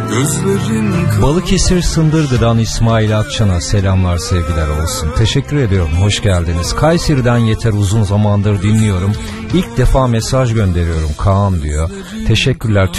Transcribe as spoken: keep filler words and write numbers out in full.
Balıkesir Sındırdı'dan İsmail Akçan'a selamlar, sevgiler olsun. Teşekkür ediyorum, hoş geldiniz. Kayseri'den Yeter, uzun zamandır dinliyorum. İlk defa mesaj gönderiyorum, Kaan diyor. Teşekkürler.